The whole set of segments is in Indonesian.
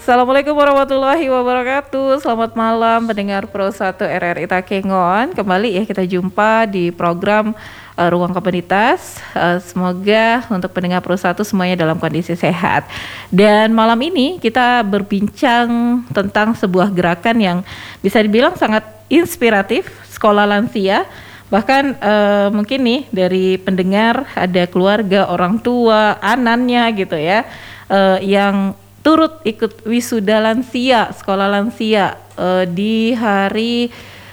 Assalamualaikum warahmatullahi wabarakatuh. Selamat malam pendengar Pro 1 RRI Takengon. Kembali ya kita jumpa di program Ruang Komunitas. Semoga untuk pendengar Pro 1 semuanya dalam kondisi sehat. Dan malam ini kita berbincang tentang sebuah gerakan yang bisa dibilang sangat inspiratif, sekolah lansia. Bahkan mungkin nih dari pendengar ada keluarga, orang tua, anaknya gitu ya, yang turut ikut wisuda lansia, sekolah lansia di hari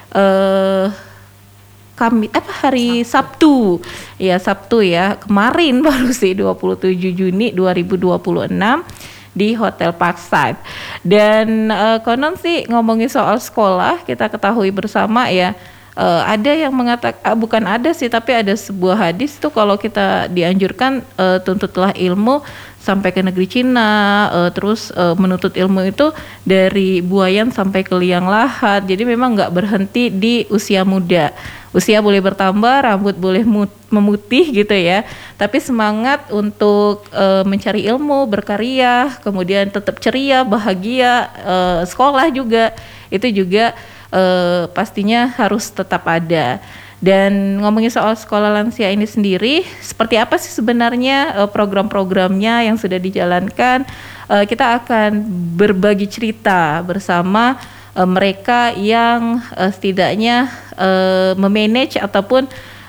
hari Sabtu. Ya, Sabtu ya. Kemarin baru sih 27 Juni 2026 di Hotel Parkside. Dan konon sih ngomongin soal sekolah, kita ketahui bersama ya, ada yang mengatakan, bukan ada sih, tapi ada sebuah hadis tuh kalau kita dianjurkan tuntutlah ilmu sampai ke negeri Cina, terus menuntut ilmu itu dari buayan sampai ke liang lahat. Jadi memang nggak berhenti di usia muda. Usia boleh bertambah, rambut boleh memutih gitu ya. Tapi semangat untuk mencari ilmu, berkarya, kemudian tetap ceria, bahagia, sekolah juga, itu juga pastinya harus tetap ada. Dan ngomongin soal sekolah lansia ini sendiri, seperti apa sih sebenarnya program-programnya yang sudah dijalankan? Kita akan berbagi cerita bersama mereka yang setidaknya memanage ataupun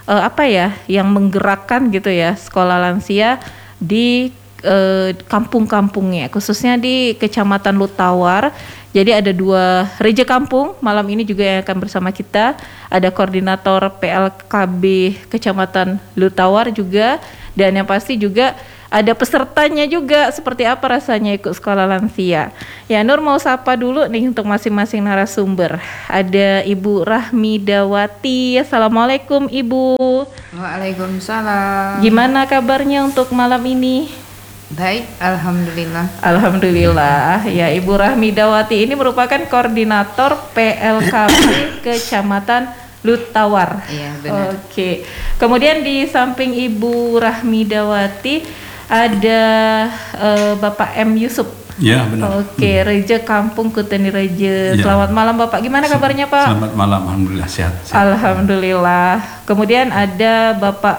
yang menggerakkan gitu ya sekolah lansia di kampung-kampungnya, khususnya di Kecamatan Lutawar. Jadi ada 2 reja kampung malam ini juga yang akan bersama kita. Ada koordinator PLKB Kecamatan Lutawar juga, dan yang pasti juga ada pesertanya juga, seperti apa rasanya ikut sekolah lansia. Ya, Nur mau sapa dulu nih untuk masing-masing narasumber. Ada Ibu Rahmidawati. Assalamualaikum Ibu. Waalaikumsalam. Gimana kabarnya untuk malam ini? Baik, alhamdulillah. Alhamdulillah. Ya, Ibu Rahmidawati ini merupakan koordinator PLKB Kecamatan Lutawar. Iya, benar. Oke. Kemudian di samping Ibu Rahmidawati ada Bapak M. Yusuf. Ya, benar. Oke, Reja Kampung Kuteni Reja. Ya. Selamat malam Bapak. Gimana kabarnya Pak? Selamat malam, alhamdulillah sehat. Alhamdulillah. Kemudian ada Bapak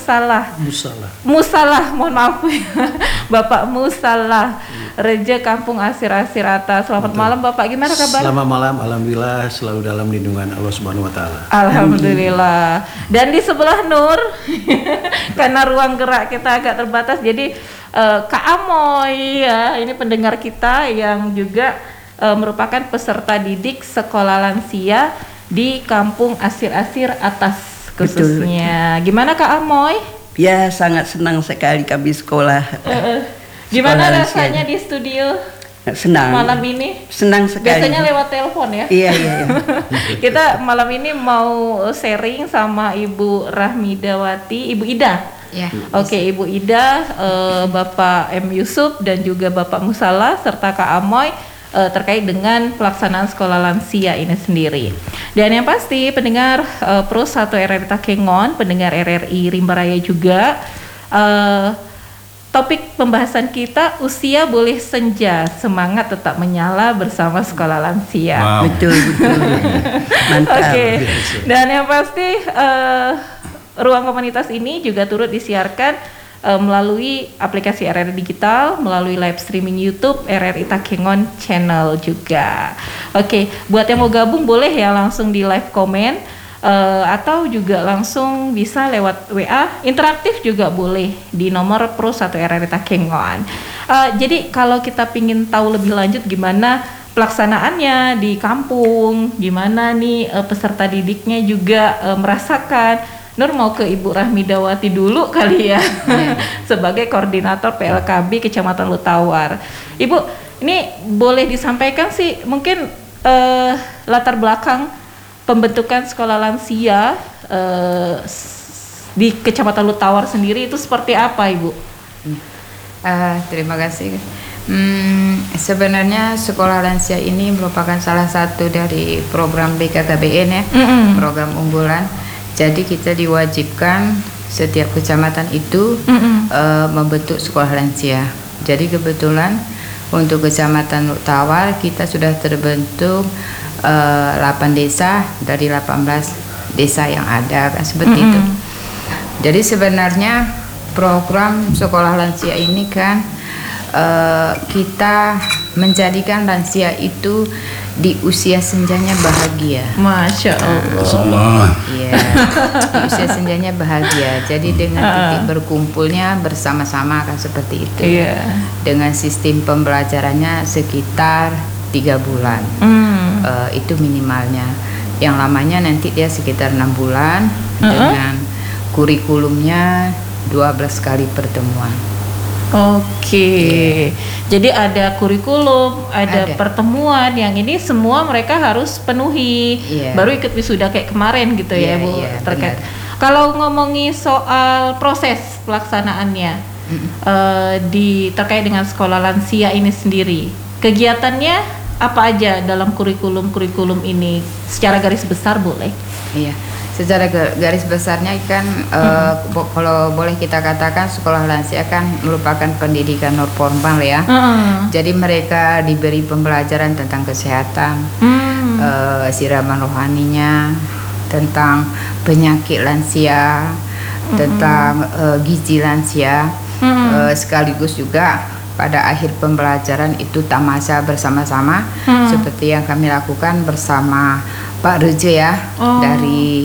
Musalah, mohon maaf ya. Bapak Musalah, Reja Kampung Asir-Asir Atas. Selamat malam Bapak, gimana kabar? Selamat malam, alhamdulillah selalu dalam lindungan Allah Subhanahu wa taala. Alhamdulillah. Dan di sebelah Nur karena ruang gerak kita agak terbatas, jadi Kak Amoy ya, ini pendengar kita yang juga merupakan peserta didik sekolah lansia di Kampung Asir-Asir Atas khususnya. Betul. Gimana Kak Amoy? Ya, sangat senang sekali kami sekolah. Gimana sekolah rasanya di studio? Senang. Malam ini? Senang sekali. Biasanya lewat telepon ya? Iya. Kita malam ini mau sharing sama Ibu Rahmidawati, Ibu Ida. Ya. Oke, Ibu Ida, Bapak M. Yusuf dan juga Bapak Musalah serta Kak Amoy terkait dengan pelaksanaan sekolah lansia ini sendiri. Dan yang pasti pendengar Pro 1 RRI Takengon, pendengar RRI Rimba Raya juga, topik pembahasan kita usia boleh senja, semangat tetap menyala bersama sekolah lansia. Wow. Betul. Mantap. Oke. Dan yang pasti ruang komunitas ini juga turut disiarkan melalui aplikasi RRI Digital, melalui live streaming YouTube RRI Takengon Channel juga. Oke, buat yang mau gabung boleh ya langsung di live comment atau juga langsung bisa lewat WA, interaktif juga boleh di nomor Pro 1 RRI Takengon. Jadi kalau kita pingin tahu lebih lanjut gimana pelaksanaannya di kampung, gimana nih peserta didiknya juga merasakan, Nur mau ke Ibu Rahmidawati dulu kali ya, sebagai koordinator PLKB Kecamatan Lutawar. Ibu, ini boleh disampaikan sih mungkin latar belakang pembentukan sekolah lansia di Kecamatan Lutawar sendiri itu seperti apa, Ibu? Terima kasih. Sebenarnya sekolah lansia ini merupakan salah satu dari program BKKBN ya, program unggulan. Jadi kita diwajibkan setiap kecamatan itu membentuk sekolah lansia. Jadi kebetulan Untuk Kecamatan Luk Tawar kita sudah terbentuk 8 desa dari 18 desa yang ada, kan seperti itu. Jadi sebenarnya program sekolah lansia ini kan kita menjadikan lansia itu di usia senjanya bahagia. Masya Allah. Allah. Iya, di usia senjanya bahagia. Jadi dengan titik berkumpulnya bersama-sama kan seperti itu. Iya. Dengan sistem pembelajarannya sekitar 3 bulan. Itu minimalnya. Yang lamanya nanti dia sekitar 6 bulan dengan kurikulumnya 12 kali pertemuan. Oke. Jadi ada kurikulum, ada Ada. pertemuan yang ini semua mereka harus penuhi. Iya. Baru ikut wisuda kayak kemarin gitu ya, Iya, Bu. iya, Terkait. benar. Kalau ngomongin soal proses pelaksanaannya terkait dengan sekolah lansia ini sendiri, kegiatannya apa aja dalam kurikulum ini? Secara garis besar boleh? Iya, secara garis besarnya kan kalau boleh kita katakan sekolah lansia kan merupakan pendidikan non formal ya. Jadi mereka diberi pembelajaran tentang kesehatan, siraman rohaninya, tentang penyakit lansia, tentang gizi lansia, sekaligus juga pada akhir pembelajaran itu tamasya bersama-sama seperti yang kami lakukan bersama Pak Reje ya. Dari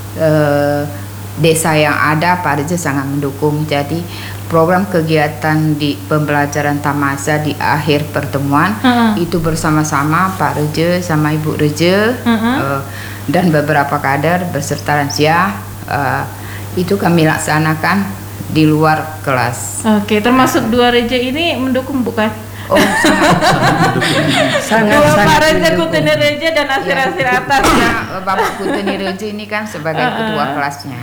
desa yang ada Pak Reje sangat mendukung. Jadi program kegiatan di pembelajaran tamasya di akhir pertemuan itu bersama-sama Pak Reje sama Ibu Reje dan beberapa kader beserta lansia itu kami laksanakan di luar kelas. Oke, termasuk dua reja ini mendukung bukan? Oh, Sangat Pak Reja mendukung. Kutini Reja dan asir-asir atas. Karena Bapak Kuteni Reje ini kan sebagai ketua kelasnya.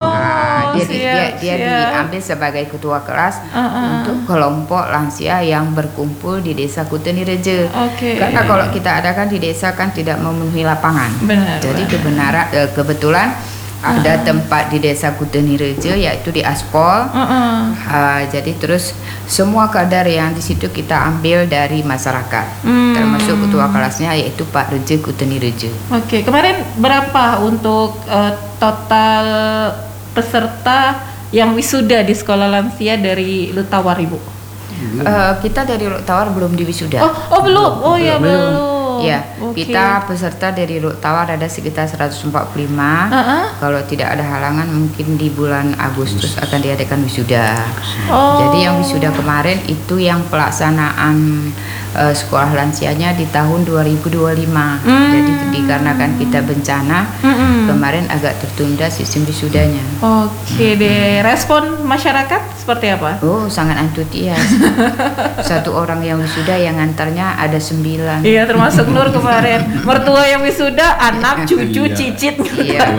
Dia siap. diambil sebagai ketua kelas untuk kelompok lansia yang berkumpul di desa Kuteni Reje. Oke. Karena kalau kita adakan di desa kan tidak memenuhi lapangan. Benar, Jadi kebetulan ada tempat di desa Kuteni Reje yaitu di Aspol. Jadi terus semua kader yang di situ kita ambil dari masyarakat, termasuk ketua kelasnya yaitu Pak Reje Kuteni Reje. Oke, kemarin berapa untuk total peserta yang wisuda di sekolah lansia dari Luk Tawar, Ibu? Kita dari Luk Tawar belum diwisuda. Oh belum. Oh ya belum. Ya, Oke. kita peserta dari Luk Tawar ada sekitar 145. Kalau tidak ada halangan mungkin di bulan Agustus akan diadakan wisuda. Jadi yang wisuda kemarin itu yang pelaksanaan sekolah lansianya di tahun 2025. Jadi dikarenakan kita bencana kemarin agak tertunda sistem wisudanya. Oke deh. Respon masyarakat seperti apa? Oh, sangat antusias. Satu orang yang wisuda yang ngantarnya ada 9. Iya, termasuk Nur kemarin. Mertua yang wisuda, anak, cucu, Iya. cicit. Iya,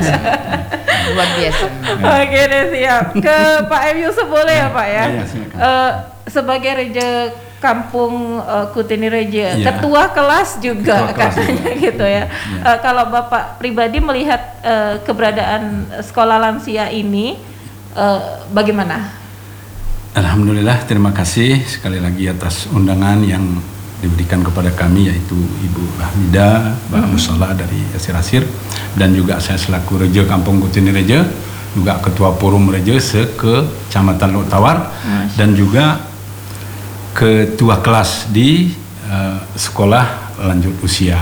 luar biasa. Oke deh, siap. Ke Pak M. Yusuf boleh ya Pak ya? Iya, silakan. Sebagai Reja Kampung Kutini Reja, Iya. ketua kelas juga Ketua kelas katanya juga. gitu ya. Kalau Bapak pribadi melihat keberadaan sekolah lansia ini bagaimana? Alhamdulillah, terima kasih sekali lagi atas undangan yang diberikan kepada kami, yaitu Ibu Hamidah, Mbak Musala dari Asir-Asir, dan juga saya selaku Reja Kampung Kutini Reja, juga Ketua Forum Reja se-Kecamatan Luk Tawar, dan juga Ketua kelas di sekolah lanjut usia.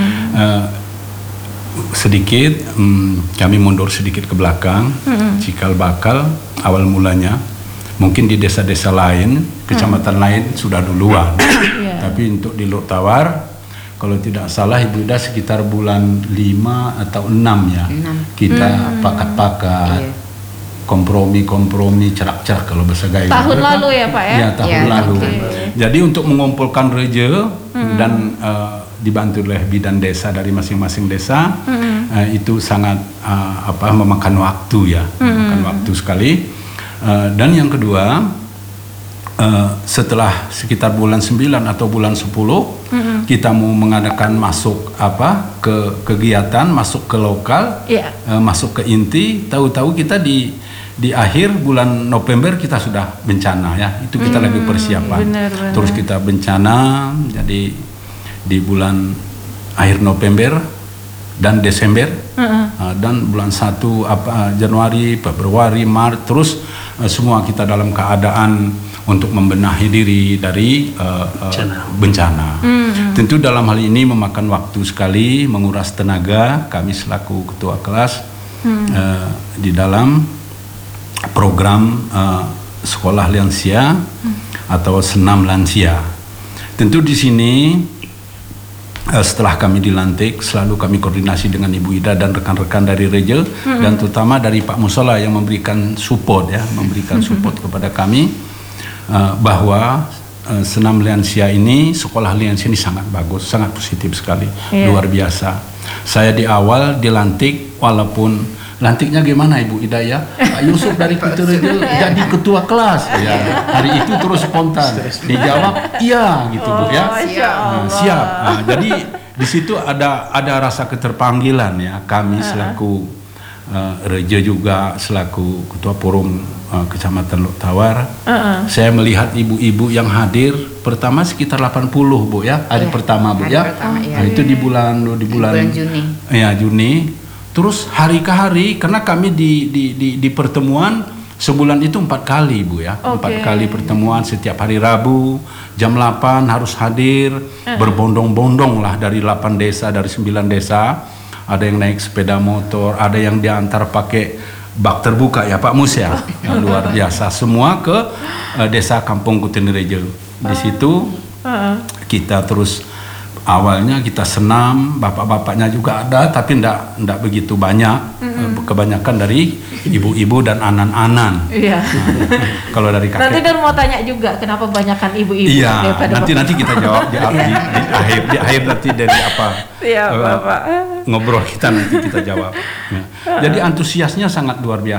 Sedikit kami mundur sedikit ke belakang, cikal bakal awal mulanya mungkin di desa-desa lain, kecamatan lain sudah duluan. Tapi untuk di Luk Tawar, kalau tidak salah Ibu Ida sekitar bulan 5 atau 6 ya, kita pakat-pakat, kompromi, cerak-cerak kalau bahasa Gayo. Tahun lalu ya Pak ya? Ya, tahun Ya, lalu. oke. Jadi untuk mengumpulkan reja dan dibantu oleh bidan desa dari masing-masing desa, itu sangat memakan waktu ya, memakan waktu sekali. Dan yang kedua, setelah sekitar bulan 9 atau bulan 10, kita mau mengadakan masuk ke kegiatan, masuk ke lokal, masuk ke inti, tahu-tahu kita di akhir bulan November kita sudah bencana ya, itu kita lagi persiapan. Benar. Terus kita bencana, jadi di bulan akhir November dan Desember, dan bulan 1 Januari, Februari, Maret, terus semua kita dalam keadaan untuk membenahi diri dari bencana. Tentu dalam hal ini memakan waktu sekali, menguras tenaga kami selaku ketua kelas di dalam program sekolah lansia atau senam lansia. Tentu di sini setelah kami dilantik selalu kami koordinasi dengan Ibu Ida dan rekan-rekan dari Reja dan terutama dari Pak Musola yang memberikan support ya, support kepada kami bahwa senam lansia ini, sekolah lansia ini sangat bagus, sangat positif sekali, luar biasa. Saya di awal dilantik, walaupun lantiknya gimana Ibu Ida ya, Pak Yusuf dari Putu Reja jadi ketua kelas ya, hari itu terus spontan dijawab iya gitu Bu ya. Siap. Jadi di situ ada rasa keterpanggilan ya, kami selaku Reja juga selaku ketua forum Kecamatan Lok Tawar. Saya melihat ibu-ibu yang hadir pertama sekitar 80 Bu ya, hari pertama Bu ya. Itu di bulan Juni. Ya, Juni. Terus hari ke hari, karena kami di pertemuan sebulan itu 4 kali Bu ya, 4 kali pertemuan setiap hari Rabu jam 8 harus hadir, berbondong-bondong lah dari 8 desa, dari 9 desa, ada yang naik sepeda motor, ada yang diantar pakai bak terbuka ya Pak Mus ya, luar biasa, semua ke desa Kampung Kutinirejo. Di situ kita terus awalnya kita senam, bapak-bapaknya juga ada, tapi ndak begitu banyak. Kebanyakan dari ibu-ibu dan anan-anan. Iya. Kalau dari kakek. Nanti Dan mau tanya juga kenapa banyakan ibu-ibu daripada nanti kita jawab di akhir nanti dari apa. Iya, Bapak. Ngobrol kita nanti kita jawab. Ya. Jadi antusiasnya sangat luar biasa.